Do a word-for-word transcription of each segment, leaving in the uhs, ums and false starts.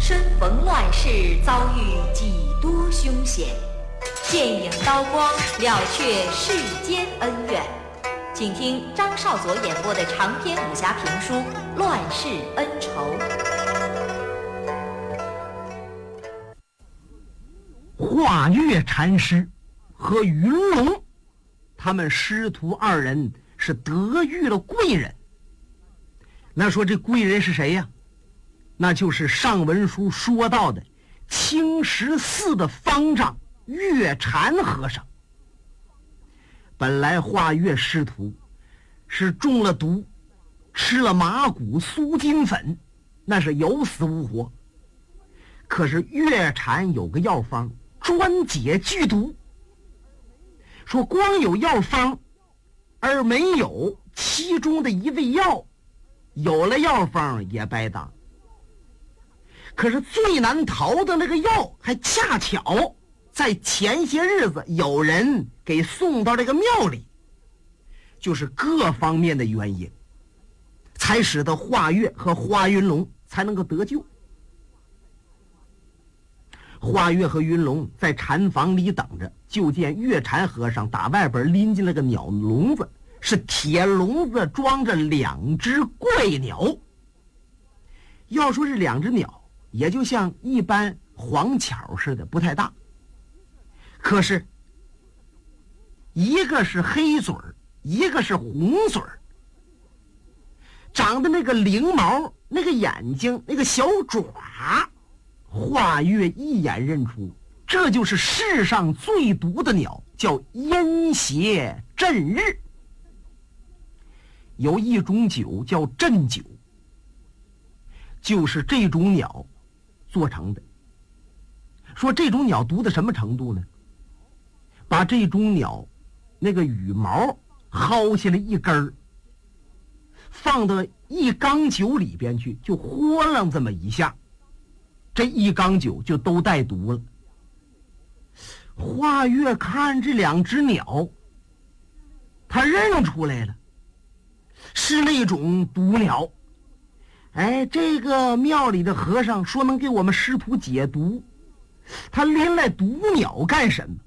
身逢乱世，遭遇几多凶险，剑影刀光，了却世间恩怨。请听张少佐演播的长篇武侠评书《乱世恩仇》。 华岳禅师和云龙，他们师徒二人是得遇了贵人。那说这贵人是谁呀？那就是上文书说到的青石寺的方丈月禅和尚。本来华岳师徒是中了毒，吃了麻古苏金粉，那是有死无活。可是月禅有个药方专解剧毒，说光有药方而没有其中的一味药，有了药方也白当。可是最难逃的那个药还恰巧在前些日子有人给送到这个庙里，就是各方面的原因，才使得华岳和华云龙才能够得救。华岳和云龙在禅房里等着，就见月禅和尚打外边拎进了个鸟笼子，是铁笼子装着两只怪鸟。要说是两只鸟，也就像一般黄巧似的，不太大。可是一个是黑嘴儿，一个是红嘴儿，长的那个翎毛，那个眼睛，那个小爪，华岳一眼认出，这就是世上最毒的鸟，叫阴邪镇日。有一种酒叫镇酒，就是这种鸟做成的。说这种鸟毒的什么程度呢？把这种鸟那个羽毛薅下来一根儿，放到一缸酒里边去，就豁楞这么一下，这一缸酒就都带毒了。华岳看这两只鸟，他认出来了，是那种毒鸟。哎，这个庙里的和尚说能给我们师徒解毒，他拎来毒鸟干什么？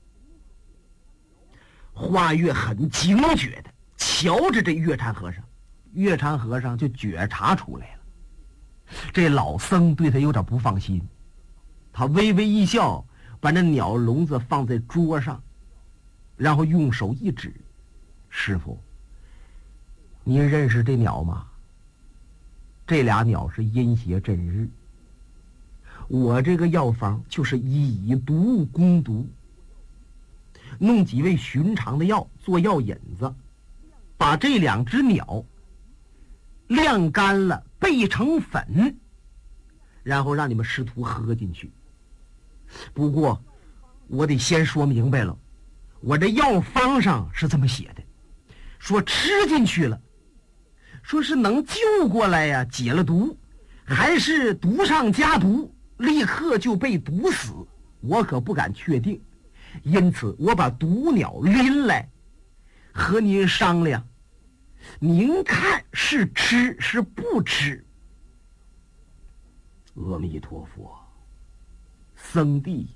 华岳很警觉的瞧着这月禅和尚，月禅和尚就觉察出来了，这老僧对他有点不放心。他微微一笑，把那鸟笼子放在桌上，然后用手一指：“师傅，您认识这鸟吗？这俩鸟是阴邪镇日，我这个药方就是以毒攻毒，弄几味寻常的药做药引子，把这两只鸟晾干了焙成粉，然后让你们师徒喝进去。不过我得先说明白了，我这药方上是这么写的，说吃进去了，说是能救过来呀，解了毒，还是毒上加毒，立刻就被毒死，我可不敢确定。因此我把毒鸟拎来和您商量，您看是吃是不吃？”阿弥陀佛，僧弟，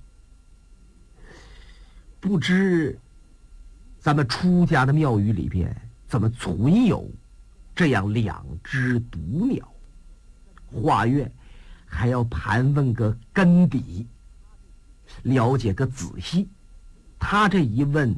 不知咱们出家的庙宇里边怎么存有这样两只毒鸟？华岳还要盘问个根底，了解个仔细。他这一问